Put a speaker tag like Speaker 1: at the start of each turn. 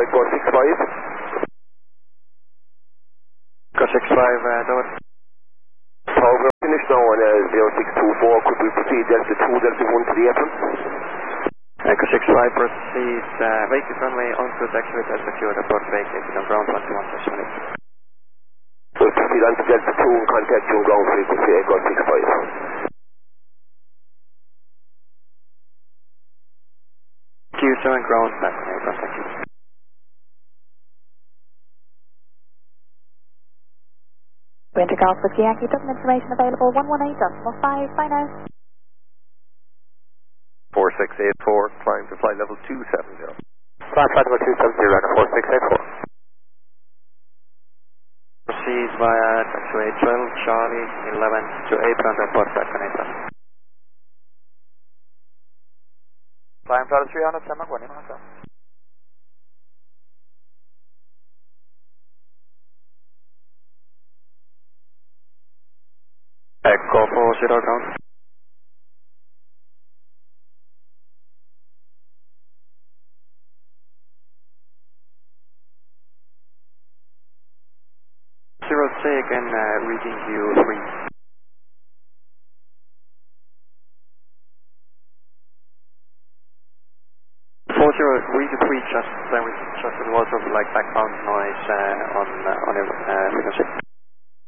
Speaker 1: Echo 65.
Speaker 2: Echo 65, Dover.
Speaker 1: Tower finished now on 0624. Could we proceed Delta 2, Delta 1 to the apron?
Speaker 2: Echo 65, proceed vacant runway onto taxi with SFU, report vacated on ground 21.8.
Speaker 1: We'll proceed on to Delta 2 and contact you on ground frequency Echo 65.
Speaker 2: Q7 ground back on April, thank you.
Speaker 3: Winter Golf with Yankee, booking information available 118.5, bye now.
Speaker 1: 4684, climb to flight level 270.
Speaker 4: Climb flight level 270, runner 4684.
Speaker 2: Proceed via taxiway 12, Charlie 11 to apron, report back on apron.
Speaker 4: Climb flight 300, Sam McGuinn, Martha.
Speaker 2: Echo 40 ground. Zero taken, reading you 3. 40, read you 3, just there was just a lot of like background noise on your frequency.